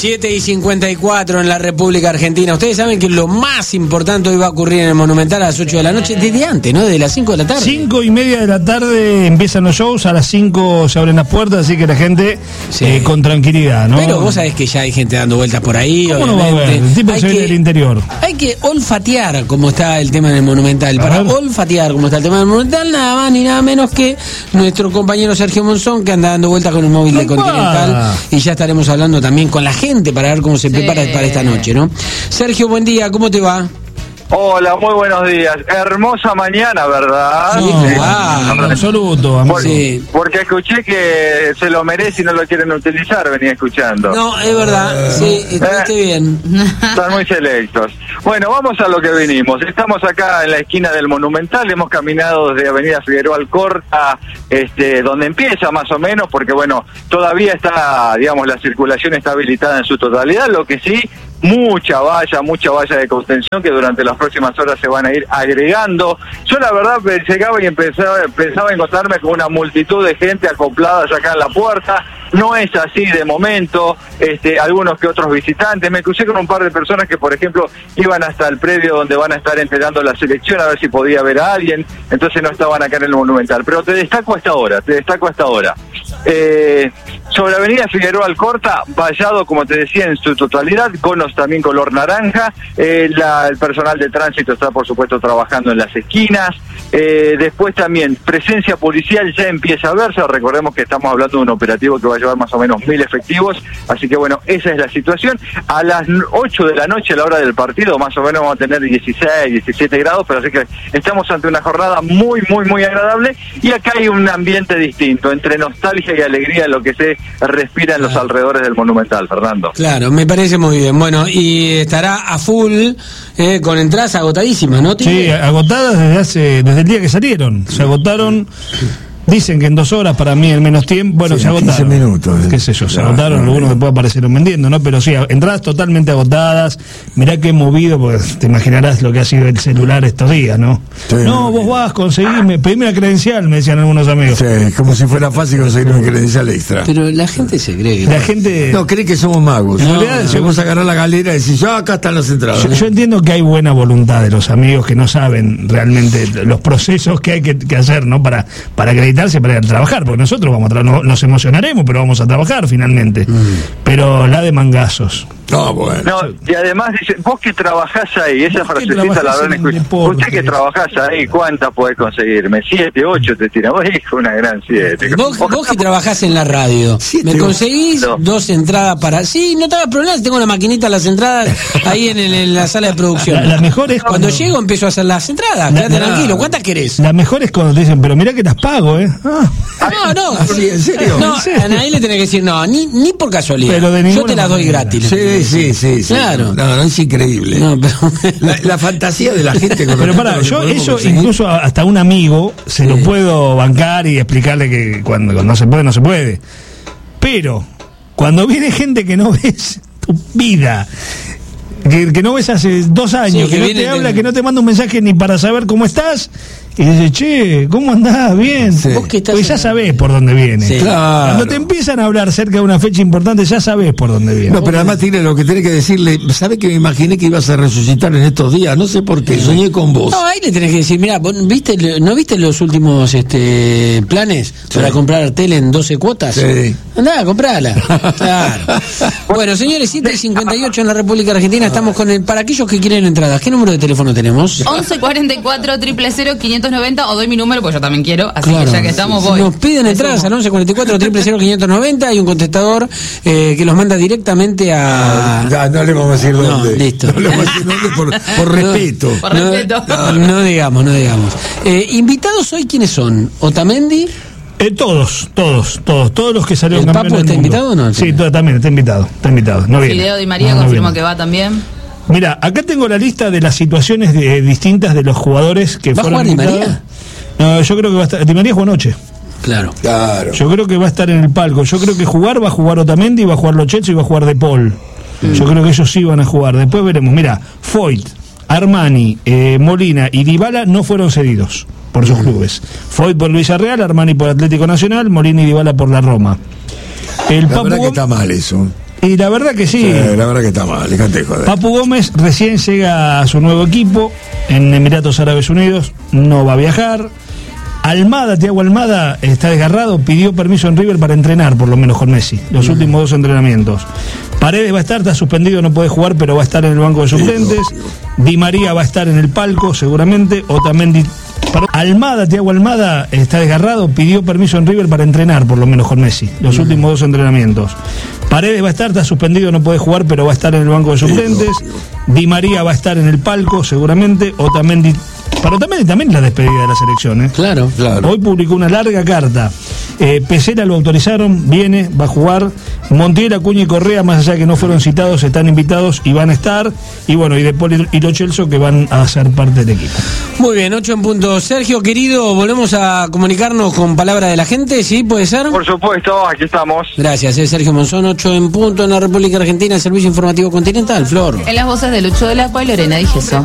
7:54 en la República Argentina. Ustedes saben que lo más importante hoy va a ocurrir en el Monumental a las 8 de la noche, desde antes, ¿no? Desde las 5 de la tarde. 5:30 de la tarde empiezan los shows, a las 5 se abren las puertas, así que la gente con tranquilidad, ¿no? Pero vos sabés que ya hay gente dando vueltas por ahí, ¿Cómo obviamente. no va a haber? El tipo se viene del interior. Hay que olfatear cómo está el tema en el Monumental. Para olfatear cómo está el tema en el Monumental, nada más ni nada menos que nuestro compañero Sergio Monzón, que anda dando vueltas con el móvil de Continental, y ya estaremos hablando también con la gente para ver cómo se prepara para esta noche, ¿no? Sergio, buen día, ¿cómo te va? Hola, muy buenos días. Hermosa mañana, ¿verdad? Sí, en absoluto. Porque escuché que se lo merece y no lo quieren utilizar, venía escuchando. No, es verdad, sí, estuviste bien. Están muy selectos. Bueno, vamos a lo que venimos. Estamos acá en la esquina del Monumental, hemos caminado desde Avenida Figueroa Alcorta, donde empieza más o menos, porque bueno, todavía está, digamos, la circulación está habilitada en su totalidad, lo que sí, mucha valla de contención que durante las próximas horas se van a ir agregando. Yo la verdad llegaba y pensaba encontrarme con una multitud de gente acoplada ya acá en la puerta. No es así de momento, algunos que otros visitantes. Me crucé con un par de personas que, por ejemplo, iban hasta el predio donde van a estar entrenando la selección a ver si podía ver a alguien, entonces no estaban acá en el Monumental. Pero te destaco hasta ahora. Sobre Avenida Figueroa Alcorta, vallado, como te decía, en su totalidad, conos también color naranja, el personal de tránsito está, por supuesto, trabajando en las esquinas, después también presencia policial ya empieza a verse, recordemos que estamos hablando de un operativo que va a llevar más o menos 1.000 efectivos, así que bueno, esa es la situación. A las 8 de la noche, a la hora del partido, más o menos vamos a tener 16, 17 grados, pero así que estamos ante una jornada muy agradable, y acá hay un ambiente distinto, entre nostalgia y alegría, lo que se respira en los alrededores del Monumental, Fernando. Claro, me parece muy bien. Bueno, y estará a full, con entradas agotadísimas, ¿no? Sí, agotadas desde el día que salieron. Se agotaron. Dicen que en 2 horas, para mí en menos tiempo, bueno, se agotaron. 15 minutos. Qué sé yo, se agotaron, algunos que puede aparecieron vendiendo, ¿no? Pero sí, entradas totalmente agotadas. Mirá qué movido, porque te imaginarás lo que ha sido el celular estos días, ¿no? Sí, no, vos vas, conseguime, pedime la credencial, me decían algunos amigos. Sí, como si fuera fácil conseguir una credencial extra. Pero la gente se cree que... La gente... No, cree que somos magos. En realidad, vamos a agarrar la galera y decir, acá están las entradas. Yo entiendo que hay buena voluntad de los amigos que no saben realmente los procesos que hay que hacer, ¿no? Para acreditarse, para ir a trabajar. Porque nosotros nos emocionaremos, pero vamos a trabajar finalmente. Pero la de mangazos. No, bueno. No, y además dice, vos que trabajás ahí, esa frasecita la habrán escuchado. Usted que trabajás ahí, ¿cuántas podés conseguirme? 7, 8 te tiran. Vos hijo, una gran 7. Vos que trabajás en la radio, 7, ¿me conseguís 2 entradas para...? Sí, no te hagas problemas, tengo una maquinita las entradas ahí en la sala de producción. La mejor es cuando llego empiezo a hacer las entradas, quédate tranquilo. ¿Cuántas querés? La mejor es cuando te dicen, pero mirá que las pago, No, sí, ¿en serio? No, a nadie le tenés que decir, no, ni por casualidad. Pero yo te las doy gratis. Sí. Claro. No, es increíble. No, pero... la fantasía de la gente. Pero pará, yo eso incluso hasta un amigo se lo puedo bancar y explicarle que cuando no se puede, no se puede. Pero cuando viene gente que no ves tu vida, que no ves hace 2 años, que no te habla, que no te manda un mensaje ni para saber cómo estás, y dice, che, ¿cómo andás? Bien. Sí. Vos que estás pues ya sabés por dónde viene. Sí. Claro. Cuando te empiezan a hablar cerca de una fecha importante, ya sabés por dónde viene. No, pero además tiene lo que tenés que decirle, ¿sabés que me imaginé que ibas a resucitar en estos días? No sé por qué, soñé con vos. No, ahí le tenés que decir, mirá, ¿no viste los últimos planes para comprar tele en 12 cuotas? Sí. Andá, comprala. Claro. Bueno, señores, 7:58 en la República Argentina, estamos con para aquellos que quieren entradas. ¿Qué número de teléfono tenemos? 1144 000 590, o doy mi número, pues yo también quiero, así que ya que estamos voy. Nos piden entradas al 1144 000 590, hay un contestador que los manda directamente a... No le vamos a decir dónde. No, listo. No le vamos a decir dónde por respeto. Por respeto. No digamos. ¿Invitados hoy quiénes son? ¿Otamendi? Todos los que salieron ¿El campeones Papu está del mundo. invitado o no? Sí, también está invitado. No viene. Fideo Di María confirmó que va también. Mira, acá tengo la lista de las situaciones distintas de los jugadores que fueron ¿Va a jugar Di invitados. María? No, yo creo que va a estar. Di María jugó anoche. Claro. Yo creo que va a estar en el palco. Yo creo que va a jugar Otamendi, va a jugar Lo Celso y va a jugar De Paul. Yo creo que ellos sí van a jugar. Después veremos. Mira, Foyt, Armani, Molina y Dybala no fueron cedidos por sus clubes. Foyt por Villarreal, Armani por Atlético Nacional, Molina y Dybala por la Roma. La verdad que está mal eso. Y la verdad que sí. La verdad que está mal, déjate joder. Papu Gómez recién llega a su nuevo equipo en Emiratos Árabes Unidos, no va a viajar. Thiago Almada está desgarrado, pidió permiso en River para entrenar, por lo menos con Messi, los últimos 2 entrenamientos. Paredes va a estar, está suspendido, no puede jugar, pero va a estar en el banco de suplentes. Di María va a estar en el palco, seguramente. Otamendi. Thiago Almada está desgarrado, pidió permiso en River para entrenar, por lo menos con Messi, los últimos 2 entrenamientos. Paredes va a estar, está suspendido, no puede jugar, pero va a estar en el banco de suplentes. Di María va a estar en el palco, seguramente. Otamendi. Para Otamendi también la despedida de la selección, ¿eh? Claro. Hoy publicó una larga carta. Pesela lo autorizaron, viene, va a jugar. Montiel, Acuña y Correa, más allá que no fueron citados, están invitados y van a estar. Y bueno, y De Paul y Lo Celso, que van a ser parte del equipo. Muy bien, 8 en punto. Sergio, querido, volvemos a comunicarnos con palabra de la gente, ¿sí? ¿Puede ser? Por supuesto, aquí estamos. Gracias, Sergio Monzón, 8 en punto en la República Argentina, Servicio Informativo Continental, Flor. En las voces de Lucho de la Paz y Lorena Dijeso.